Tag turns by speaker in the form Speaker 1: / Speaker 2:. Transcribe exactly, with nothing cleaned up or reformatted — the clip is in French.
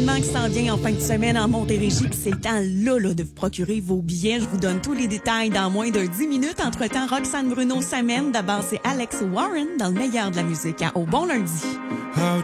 Speaker 1: événement qui s'en vient en fin de semaine en Montérégie. Puis c'est le temps là, là de vous procurer vos billets. Je vous donne tous les détails dans moins de dix minutes. Entre-temps, Roxane Bruno s'amène. D'abord, c'est Alex Warren dans le meilleur de la musique. Hein? Au bon lundi.
Speaker 2: How